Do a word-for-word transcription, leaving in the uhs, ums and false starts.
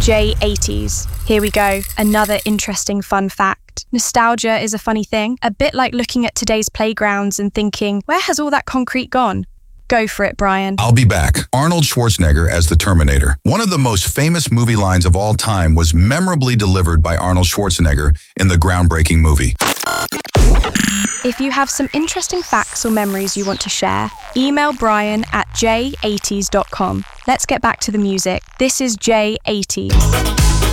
J eighties. Here we go, another interesting fun fact. Nostalgia is a funny thing, a bit like looking at today's playgrounds and thinking, where has all that concrete gone? Go for it, Brian. I'll be back. Arnold Schwarzenegger as the Terminator. One of the most famous movie lines of all time was memorably delivered by Arnold Schwarzenegger in the groundbreaking movie. If you have some interesting facts or memories you want to share, email Brian at j eighties dot com. Let's get back to the music. This is J eighties.